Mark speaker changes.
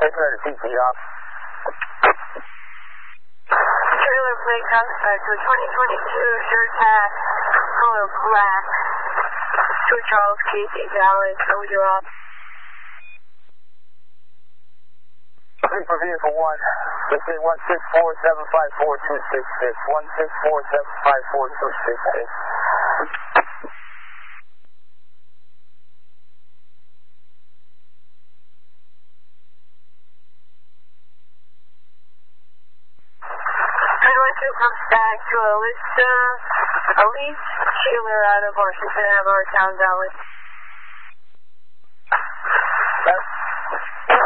Speaker 1: Take her to CT off.
Speaker 2: Trailer plate contact to 2022 Sure Tax, color black, to Charles Casey Valley, over you off.
Speaker 1: Looking for vehicle 1. Let's say 164-754-266. 164-754-266.
Speaker 2: Comes back to Elise Sheeler out of Washington, Town Valley.